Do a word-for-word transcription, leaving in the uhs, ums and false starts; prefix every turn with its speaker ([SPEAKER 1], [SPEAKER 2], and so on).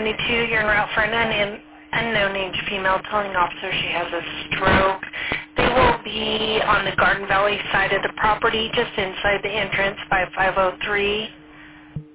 [SPEAKER 1] seventy-two, you're en route for an unknown, unknown age female telling officer she has a stroke. They will be on the Garden Valley side of the property, just inside the entrance by five oh three.